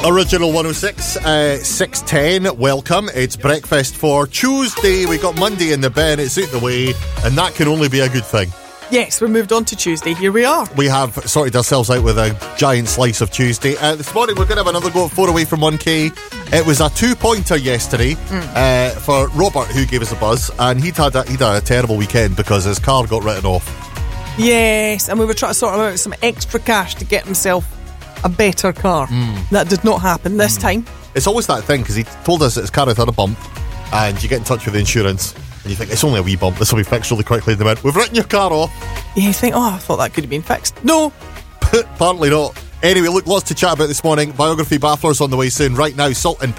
Original 106, 6:10. Welcome. It's breakfast for Tuesday. We got Monday in the bin. It's out the way, and that can only be a good thing. Yes, we moved on to Tuesday. Here we are. We have sorted ourselves out with a giant slice of Tuesday. This morning we're going to have another go at 4 away from 1K. It was a 2-pointer yesterday for Robert, who gave us a buzz, and he'd had a terrible weekend because his car got written off. Yes, and we were trying to sort out some extra cash to get himself a better car. That did not happen this time. It's always that thing, because he told us that his car had had a bump, and you get in touch with the insurance and you think, it's only a wee bump, this will be fixed really quickly in the minute. We've written your car off. Yeah, you think, I thought that could have been fixed. No. Apparently not. Anyway, look, lots to chat about this morning. Biography Baffler's on the way soon. Right now, Salt and